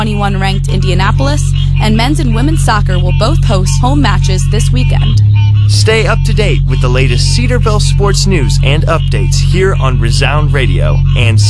21-ranked Indianapolis, and men's and women's soccer will both host home matches this weekend. Stay up to date with the latest Cedarville sports news and updates here on Resound Radio and